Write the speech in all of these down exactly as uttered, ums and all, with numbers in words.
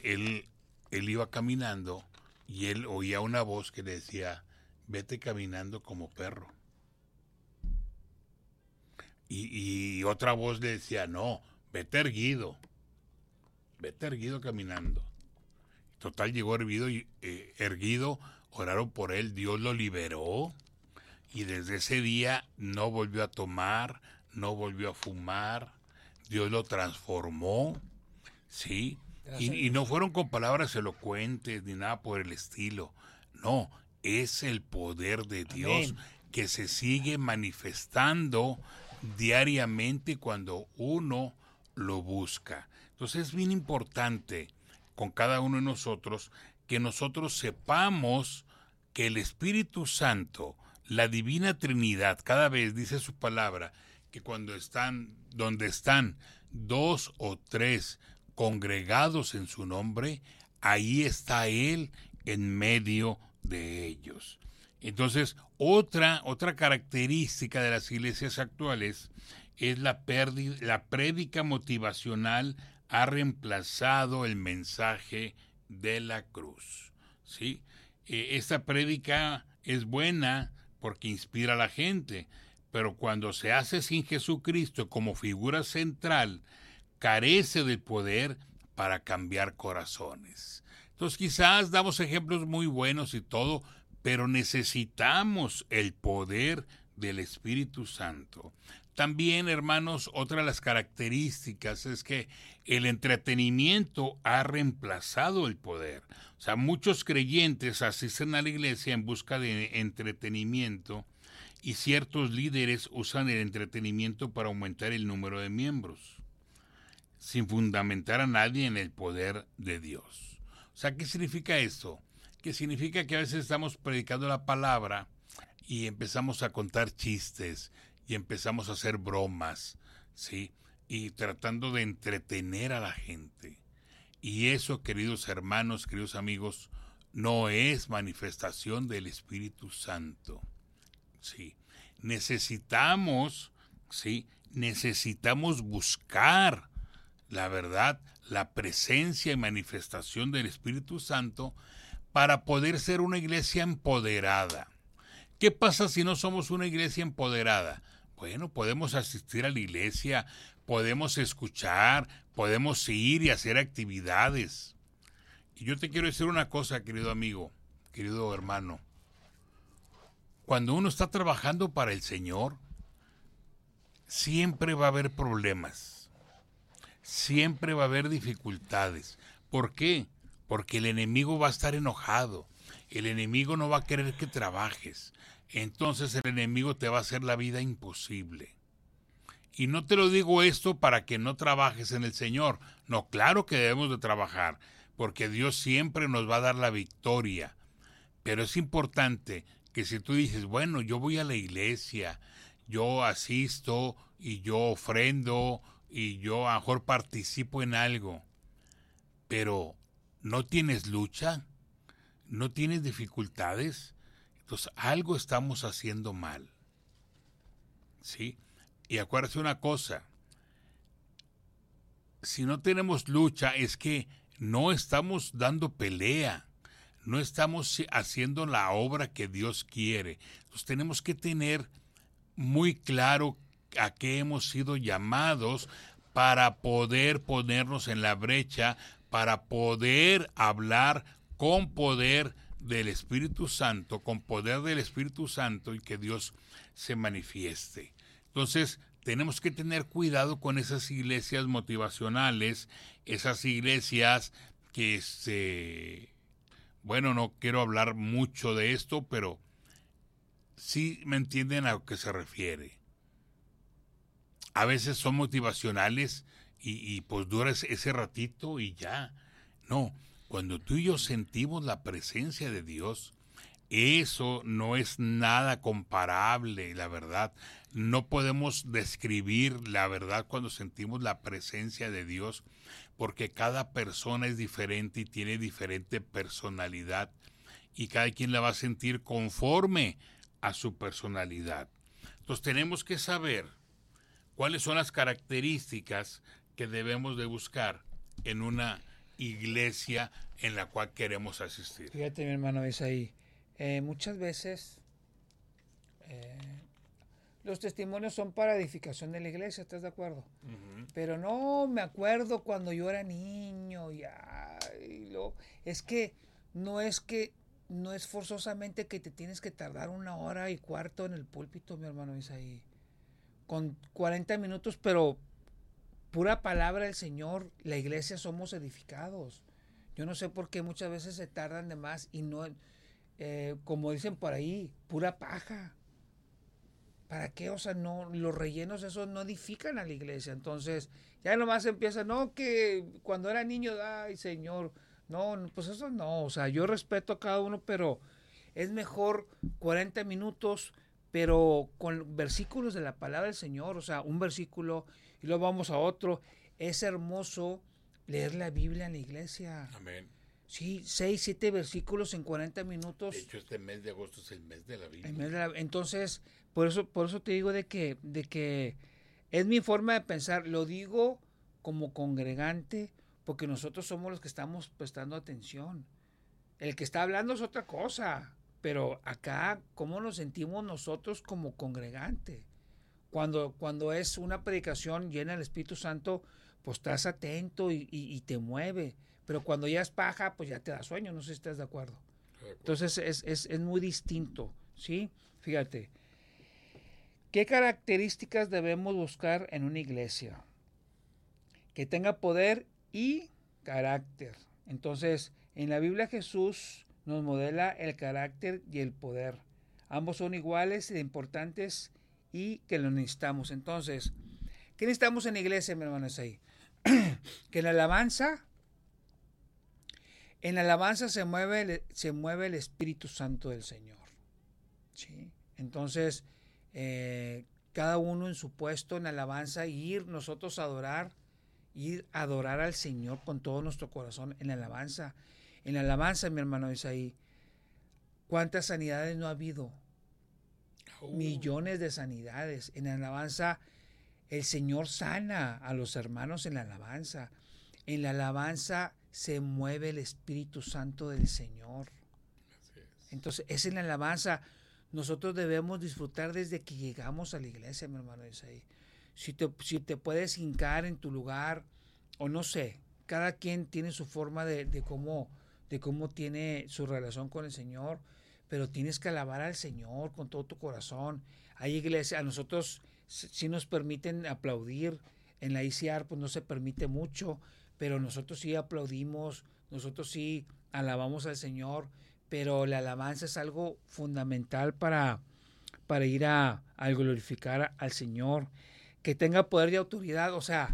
él, él iba caminando y él oía una voz que le decía, vete caminando como perro. Y, y otra voz le decía, no, vete erguido, vete erguido caminando. Total, llegó erguido, y, eh, erguido, oraron por él, Dios lo liberó y desde ese día no volvió a tomar, no volvió a fumar, Dios lo transformó, ¿sí? Y, y no fueron con palabras elocuentes ni nada por el estilo, no, es el poder de Dios. Amén. Que se sigue manifestando diariamente cuando uno lo busca. Entonces es bien importante con cada uno de nosotros que nosotros sepamos que el Espíritu Santo, la Divina Trinidad, cada vez dice su palabra, que cuando están, donde están dos o tres congregados en su nombre, ahí está Él en medio de ellos. Entonces, otra, otra característica de las iglesias actuales es la, perdi- la prédica motivacional ha reemplazado el mensaje de la cruz, ¿sí? Eh, esta prédica es buena porque inspira a la gente, pero cuando se hace sin Jesucristo como figura central, carece del poder para cambiar corazones. Entonces quizás damos ejemplos muy buenos y todo, pero necesitamos el poder del Espíritu Santo. También, hermanos, otra de las características es que el entretenimiento ha reemplazado el poder. O sea, muchos creyentes asisten a la iglesia en busca de entretenimiento y ciertos líderes usan el entretenimiento para aumentar el número de miembros, sin fundamentar a nadie en el poder de Dios. O sea, ¿qué significa esto? Que significa que a veces estamos predicando la palabra y empezamos a contar chistes y empezamos a hacer bromas, ¿sí? Y tratando de entretener a la gente. Y eso, queridos hermanos, queridos amigos, no es manifestación del Espíritu Santo, ¿sí? Necesitamos, ¿sí? Necesitamos buscar la verdad, la presencia y manifestación del Espíritu Santo para poder ser una iglesia empoderada. ¿Qué pasa si no somos una iglesia empoderada? Bueno, podemos asistir a la iglesia, podemos escuchar, podemos ir y hacer actividades. Y yo te quiero decir una cosa, querido amigo, querido hermano. Cuando uno está trabajando para el Señor, siempre va a haber problemas, siempre va a haber dificultades. ¿Por qué? Porque el enemigo va a estar enojado, el enemigo no va a querer que trabajes, entonces el enemigo te va a hacer la vida imposible. Y no te lo digo esto para que no trabajes en el Señor, no, claro que debemos de trabajar, porque Dios siempre nos va a dar la victoria, pero es importante que si tú dices, bueno, yo voy a la iglesia, yo asisto y yo ofrendo y yo a lo mejor participo en algo, pero no tienes lucha, no tienes dificultades, entonces algo estamos haciendo mal, ¿sí? Y acuérdate una cosa, si no tenemos lucha es que no estamos dando pelea, no estamos haciendo la obra que Dios quiere. Entonces tenemos que tener muy claro a qué hemos sido llamados para poder ponernos en la brecha, para poder hablar con poder del Espíritu Santo, con poder del Espíritu Santo y que Dios se manifieste. Entonces, tenemos que tener cuidado con esas iglesias motivacionales, esas iglesias que se... Bueno, no quiero hablar mucho de esto, pero sí me entienden a lo que se refiere. A veces son motivacionales y, y pues dura ese ratito y ya. No, cuando tú y yo sentimos la presencia de Dios, eso no es nada comparable, la verdad. No podemos describir la verdad cuando sentimos la presencia de Dios, porque cada persona es diferente y tiene diferente personalidad, y cada quien la va a sentir conforme a su personalidad. Entonces tenemos que saber cuáles son las características que debemos de buscar en una iglesia en la cual queremos asistir. Fíjate, mi hermano, es ahí. Eh, muchas veces eh, los testimonios son para edificación de la iglesia, ¿estás de acuerdo? Uh-huh. Pero no me acuerdo cuando yo era niño, ya, y lo, es que no es que no es forzosamente que te tienes que tardar una hora y cuarto en el púlpito, mi hermano Isaí, con cuarenta minutos, pero pura palabra del Señor, la iglesia somos edificados. Yo no sé por qué muchas veces se tardan de más y no, eh, como dicen por ahí, pura paja. ¿Para qué? O sea, no, los rellenos esos no edifican a la iglesia. Entonces, ya nomás empieza, no, que cuando era niño, ay, Señor, no, pues eso no. O sea, yo respeto a cada uno, pero es mejor cuarenta minutos, pero con versículos de la palabra del Señor. O sea, un versículo y luego vamos a otro. Es hermoso leer la Biblia en la iglesia. Amén. Sí, seis, siete versículos en cuarenta minutos. De hecho, este mes de agosto es el mes de la Biblia. El mes de la, entonces, por eso, por eso te digo de que, de que es mi forma de pensar. Lo digo como congregante, porque nosotros somos los que estamos prestando atención. El que está hablando es otra cosa, pero acá, ¿cómo nos sentimos nosotros como congregante? Cuando, cuando es una predicación llena del Espíritu Santo, pues estás atento y, y, y te mueve. Pero cuando ya es paja, pues ya te da sueño, no sé si estás de acuerdo. Entonces es, es, es muy distinto, ¿sí? Fíjate, ¿qué características debemos buscar en una iglesia? Que tenga poder y carácter. Entonces, en la Biblia Jesús nos modela el carácter y el poder. Ambos son iguales e importantes y que los necesitamos. Entonces, ¿qué necesitamos en la iglesia, mi hermano? Es ahí. Que en la alabanza... En la alabanza se mueve, se mueve el Espíritu Santo del Señor. ¿Sí? Entonces, eh, cada uno en su puesto en alabanza, ir nosotros a adorar, ir a adorar al Señor con todo nuestro corazón en la alabanza. En la alabanza, mi hermano Isaí, ¿cuántas sanidades no ha habido? Oh. Millones de sanidades. En la alabanza, el Señor sana a los hermanos en la alabanza. En la alabanza se mueve el Espíritu Santo del Señor. Entonces, es en la alabanza. Nosotros debemos disfrutar desde que llegamos a la iglesia, mi hermano Isaí. Si te, si te puedes hincar en tu lugar, o no sé, cada quien tiene su forma de, de, cómo, de cómo tiene su relación con el Señor, pero tienes que alabar al Señor con todo tu corazón. Hay iglesias, a nosotros sí nos permiten aplaudir. En la I C R pues no se permite mucho, pero nosotros sí aplaudimos, nosotros sí alabamos al Señor, pero la alabanza es algo fundamental para, para ir a, a glorificar al Señor, que tenga poder y autoridad. O sea,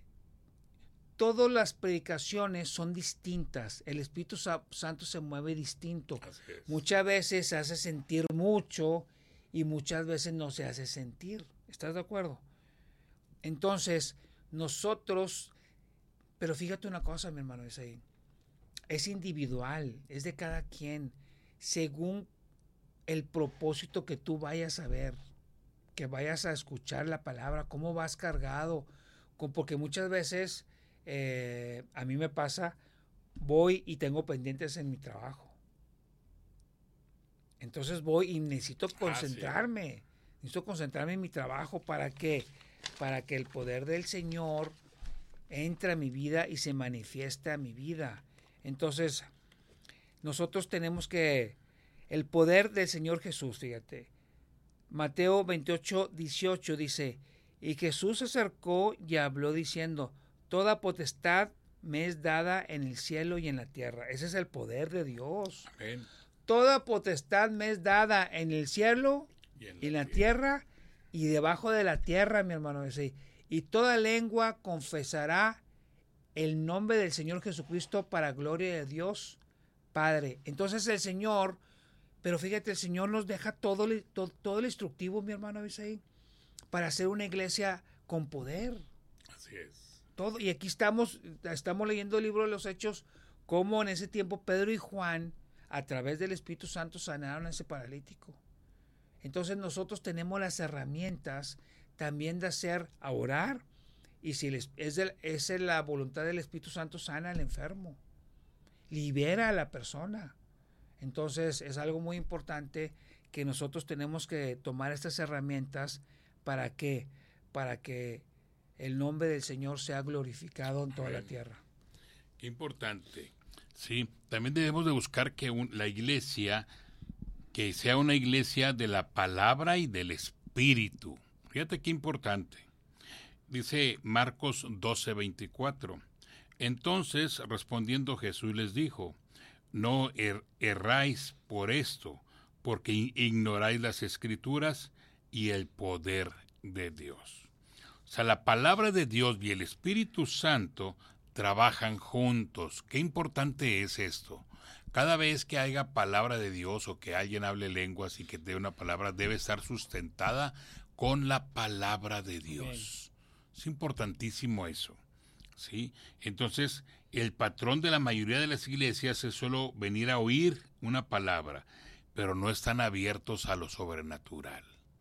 todas las predicaciones son distintas, el Espíritu Santo se mueve distinto. Muchas veces se hace sentir mucho y muchas veces no se hace sentir. ¿Estás de acuerdo? Entonces, nosotros... Pero fíjate una cosa, mi hermano, es ahí. Es individual, es de cada quien, según el propósito que tú vayas a ver, que vayas a escuchar la palabra, cómo vas cargado, porque muchas veces eh, a mí me pasa, voy y tengo pendientes en mi trabajo. Entonces voy y necesito concentrarme, ah, sí. necesito concentrarme en mi trabajo para que, para que el poder del Señor entra a mi vida y se manifiesta a mi vida. Entonces, nosotros tenemos que, el poder del Señor Jesús, fíjate, Mateo veintiocho, dieciocho dice, y Jesús se acercó y habló diciendo, toda potestad me es dada en el cielo y en la tierra. Ese es el poder de Dios. Amén. Toda potestad me es dada en el cielo y en la, y en la tierra. tierra y debajo de la tierra, mi hermano. Dice, y toda lengua confesará el nombre del Señor Jesucristo para gloria de Dios Padre. Entonces el Señor, pero fíjate, el Señor nos deja todo, todo, todo el instructivo, mi hermano Isaí, para hacer una iglesia con poder. Así es. Todo, y aquí estamos, estamos leyendo el libro de los Hechos, cómo en ese tiempo Pedro y Juan, a través del Espíritu Santo, sanaron a ese paralítico. Entonces nosotros tenemos las herramientas también de hacer, a orar Y si les, es, de, es de la voluntad del Espíritu Santo, sana al enfermo, libera a la persona. Entonces es algo muy importante que nosotros tenemos que tomar estas herramientas para que, para que el nombre del Señor sea glorificado en toda la tierra. Qué importante. Sí, también debemos de buscar que un, la iglesia, que sea una iglesia de la palabra y del Espíritu. Fíjate qué importante. Dice Marcos doce veinticuatro. Entonces, respondiendo Jesús les dijo, no er, erráis por esto, porque ignoráis las Escrituras y el poder de Dios. O sea, la palabra de Dios y el Espíritu Santo trabajan juntos. Qué importante es esto. Cada vez que haya palabra de Dios o que alguien hable lenguas y que dé una palabra, debe estar sustentada con la palabra de Dios. Amén. Es importantísimo eso, ¿sí? Entonces, el patrón de la mayoría de las iglesias es solo venir a oír una palabra, pero no están abiertos a lo sobrenatural,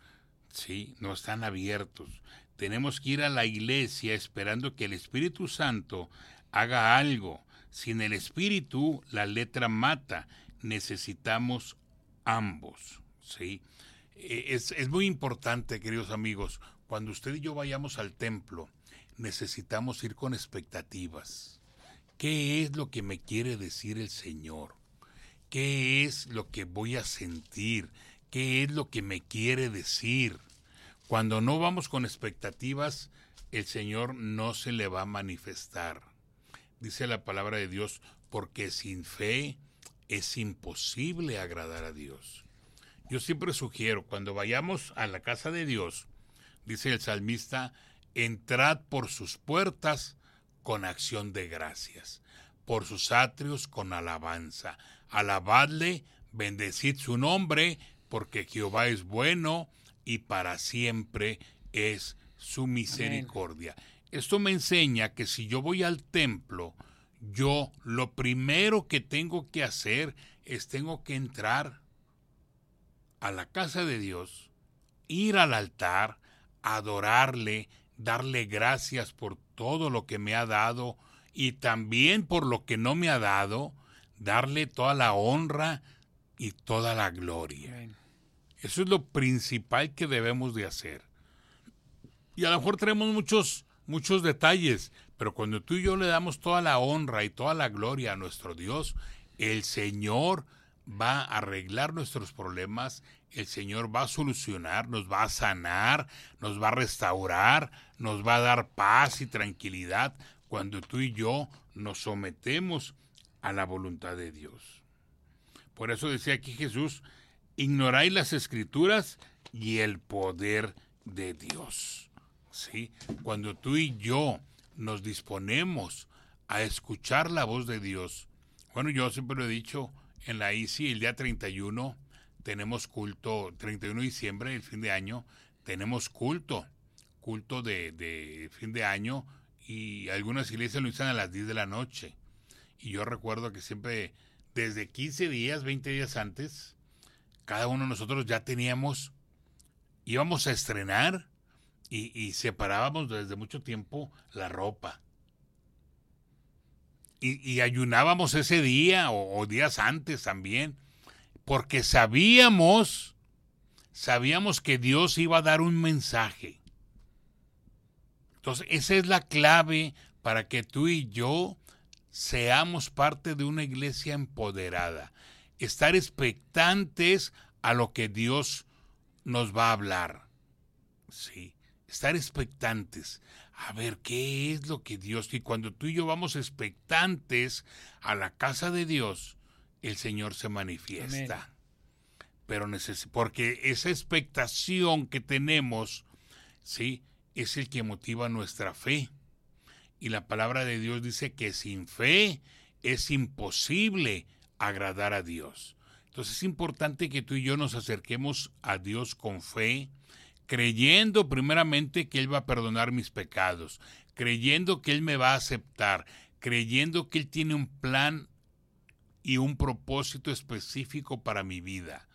¿sí? No están abiertos. Tenemos que ir a la iglesia esperando que el Espíritu Santo haga algo. Sin el Espíritu, la letra mata. Necesitamos ambos, ¿sí? Es, es muy importante, queridos amigos, cuando usted y yo vayamos al templo, necesitamos ir con expectativas. ¿Qué es lo que me quiere decir el Señor? ¿Qué es lo que voy a sentir? ¿Qué es lo que me quiere decir? Cuando no vamos con expectativas, el Señor no se le va a manifestar. Dice la palabra de Dios, porque sin fe es imposible agradar a Dios. Yo siempre sugiero, cuando vayamos a la casa de Dios, dice el salmista, entrad por sus puertas con acción de gracias, por sus atrios con alabanza. Alabadle, bendecid su nombre, porque Jehová es bueno y para siempre es su misericordia. Amén. Esto me enseña que si yo voy al templo, yo lo primero que tengo que hacer es tengo que entrar a la casa de Dios, ir al altar, adorarle, darle gracias por todo lo que me ha dado y también por lo que no me ha dado, darle toda la honra y toda la gloria. Amén. Eso es lo principal que debemos de hacer. Y a lo mejor tenemos muchos, muchos detalles, pero cuando tú y yo le damos toda la honra y toda la gloria a nuestro Dios, el Señor va a arreglar nuestros problemas, el Señor va a solucionar, nos va a sanar, nos va a restaurar, nos va a dar paz y tranquilidad cuando tú y yo nos sometemos a la voluntad de Dios. Por eso decía aquí Jesús, ignoráis las Escrituras y el poder de Dios. ¿Sí? Cuando tú y yo nos disponemos a escuchar la voz de Dios, bueno, yo siempre lo he dicho, en la I C I el día treinta y uno tenemos culto, treinta y uno de diciembre, el fin de año, tenemos culto, culto de, de fin de año, y algunas iglesias lo inician a las diez de la noche. Y yo recuerdo que siempre, desde quince días, veinte días antes, cada uno de nosotros ya teníamos, íbamos a estrenar y, y separábamos desde mucho tiempo la ropa. Y, y ayunábamos ese día o, o días antes también, porque sabíamos, sabíamos que Dios iba a dar un mensaje. Entonces, esa es la clave para que tú y yo seamos parte de una iglesia empoderada. Estar expectantes a lo que Dios nos va a hablar. Sí, estar expectantes. A ver, ¿qué es lo que Dios? Y cuando tú y yo vamos expectantes a la casa de Dios, el Señor se manifiesta. Amén. Pero neces- porque esa expectación que tenemos, sí, es el que motiva nuestra fe. Y la palabra de Dios dice que sin fe es imposible agradar a Dios. Entonces es importante que tú y yo nos acerquemos a Dios con fe, creyendo primeramente que Él va a perdonar mis pecados, creyendo que Él me va a aceptar, creyendo que Él tiene un plan y un propósito específico para mi vida.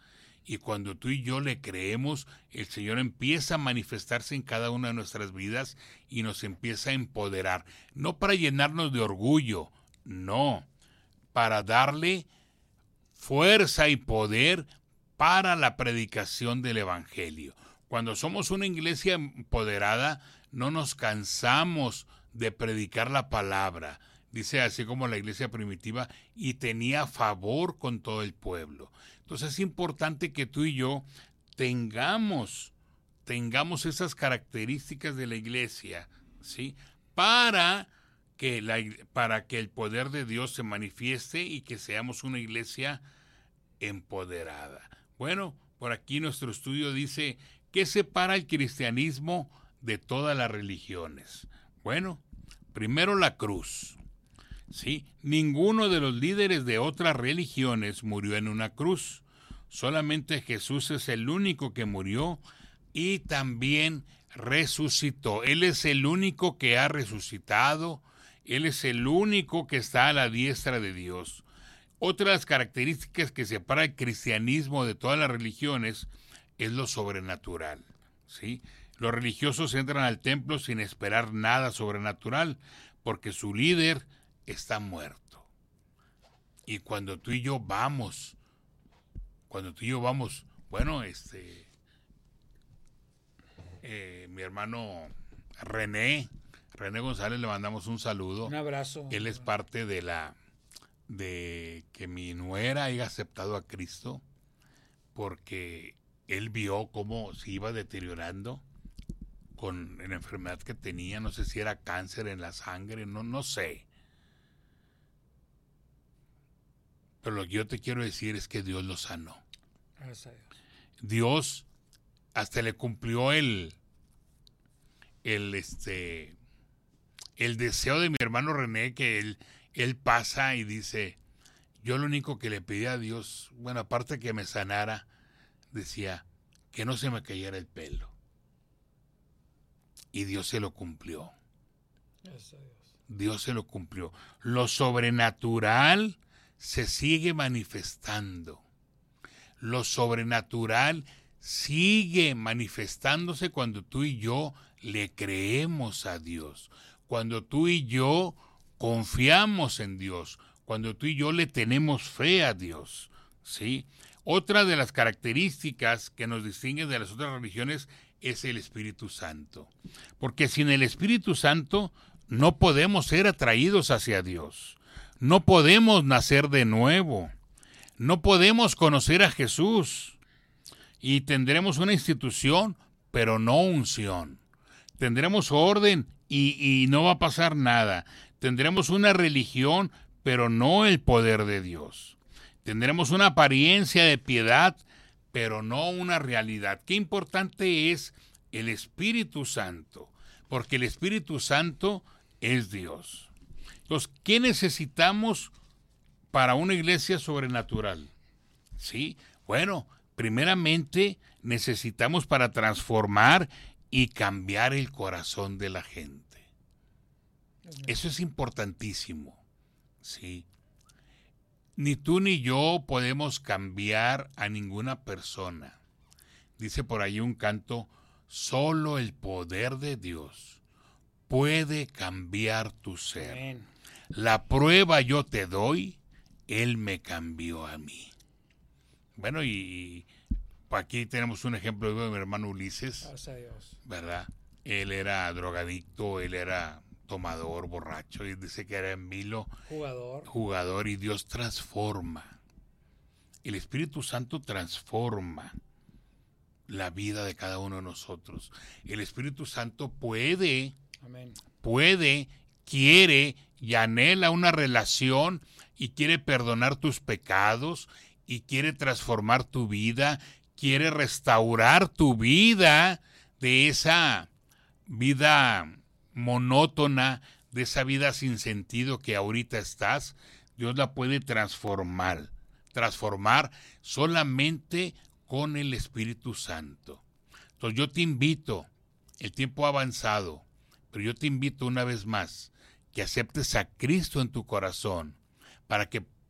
Y cuando tú y yo le creemos, el Señor empieza a manifestarse en cada una de nuestras vidas y nos empieza a empoderar. No para llenarnos de orgullo, no, para darle fuerza y poder para la predicación del Evangelio. Cuando somos una iglesia empoderada, no nos cansamos de predicar la palabra. Dice así como la iglesia primitiva, y tenía favor con todo el pueblo. Entonces es importante que tú y yo tengamos, tengamos esas características de la iglesia, ¿sí? Para que, la, para que el poder de Dios se manifieste y que seamos una iglesia empoderada. Bueno, por aquí nuestro estudio dice, ¿qué separa el cristianismo de todas las religiones? Bueno, primero la cruz. Sí, ninguno de los líderes de otras religiones murió en una cruz. Solamente Jesús es el único que murió y también resucitó. Él es el único que ha resucitado. Él es el único que está a la diestra de Dios. Otras características que separa el cristianismo de todas las religiones es lo sobrenatural, ¿sí? Los religiosos entran al templo sin esperar nada sobrenatural porque su líder está muerto. Y cuando tú y yo vamos, cuando tú y yo vamos, bueno, este, eh, mi hermano René, René González, le mandamos un saludo. Un abrazo. Él es parte de la, de que mi nuera haya aceptado a Cristo, porque él vio cómo se iba deteriorando con la enfermedad que tenía, no sé si era cáncer en la sangre, no, no sé. Pero lo que yo te quiero decir es que Dios lo sanó. Gracias a Dios. Dios hasta le cumplió el, el, este, el deseo de mi hermano René, que él, él pasa y dice, yo lo único que le pedí a Dios, bueno, aparte que me sanara, decía, que no se me cayera el pelo. Y Dios se lo cumplió. Gracias a Dios. Dios se lo cumplió. Lo sobrenatural se sigue manifestando. Lo sobrenatural sigue manifestándose cuando tú y yo le creemos a Dios. Cuando tú y yo confiamos en Dios. Cuando tú y yo le tenemos fe a Dios. ¿Sí? Otra de las características que nos distinguen de las otras religiones es el Espíritu Santo. Porque sin el Espíritu Santo no podemos ser atraídos hacia Dios. No podemos nacer de nuevo. No podemos conocer a Jesús. Y tendremos una institución, pero no unción. Tendremos orden y, y no va a pasar nada. Tendremos una religión, pero no el poder de Dios. Tendremos una apariencia de piedad, pero no una realidad. Qué importante es el Espíritu Santo, porque el Espíritu Santo es Dios. Entonces, ¿qué necesitamos para una iglesia sobrenatural? Sí, bueno, primeramente necesitamos para transformar y cambiar el corazón de la gente. Eso es importantísimo, sí. Ni tú ni yo podemos cambiar a ninguna persona. Dice por ahí un canto, solo el poder de Dios puede cambiar tu ser. Amén. La prueba yo te doy, Él me cambió a mí. Bueno, y aquí tenemos un ejemplo de mi hermano Ulises. Gracias a Dios. ¿Verdad? Él era drogadicto, él era tomador, borracho, y dice que era en vilo. Jugador. Jugador, y Dios transforma. El Espíritu Santo transforma la vida de cada uno de nosotros. El Espíritu Santo puede, Amén. puede, quiere y anhela una relación y quiere perdonar tus pecados y quiere transformar tu vida, quiere restaurar tu vida de esa vida monótona, de esa vida sin sentido que ahorita estás. Dios la puede transformar, transformar solamente con el Espíritu Santo. Entonces yo te invito, el tiempo ha avanzado, pero yo te invito una vez más que aceptes a Cristo en tu corazón para que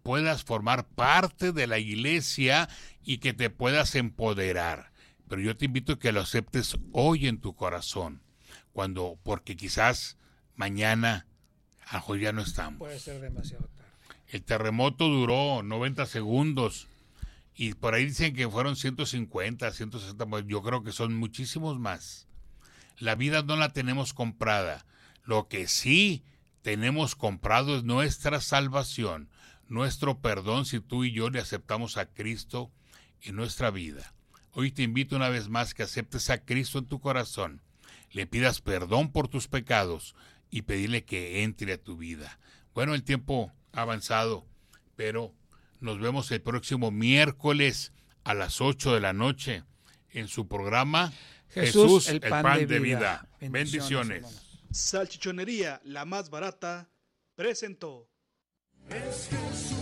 puedas formar parte de la iglesia y que te puedas empoderar. Pero yo te invito a que lo aceptes hoy en tu corazón, cuando, porque quizás mañana a lo mejor ya no estamos. Puede ser demasiado tarde. El terremoto duró noventa segundos y por ahí dicen que fueron ciento cincuenta, ciento sesenta, yo creo que son muchísimos más. La vida no la tenemos comprada. Lo que sí tenemos comprado es nuestra salvación, nuestro perdón si tú y yo le aceptamos a Cristo en nuestra vida. Hoy te invito una vez más que aceptes a Cristo en tu corazón, le pidas perdón por tus pecados y pedirle que entre a tu vida. Bueno, el tiempo ha avanzado, pero nos vemos el próximo miércoles a las ocho de la noche en su programa Jesús, Jesús el el pan pan, de de vida. vida. Bendiciones, Bendiciones. hermanos. Salchichonería, la más barata, presentó. Es Jesús,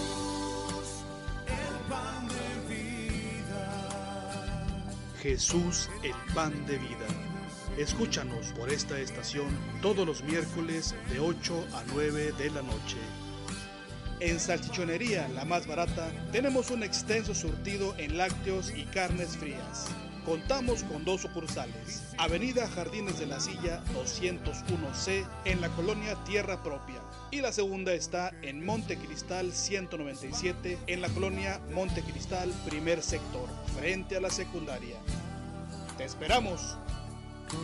el pan de vida. Jesús, el pan de vida. Escúchanos por esta estación todos los miércoles de ocho a nueve de la noche. En Salchichonería, la más barata, tenemos un extenso surtido en lácteos y carnes frías. Contamos con dos sucursales. Avenida Jardines de la Silla doscientos uno C en la colonia Tierra Propia. Y la segunda está en Monte Cristal ciento noventa y siete en la colonia Monte Cristal, primer sector, frente a la secundaria. ¡Te esperamos!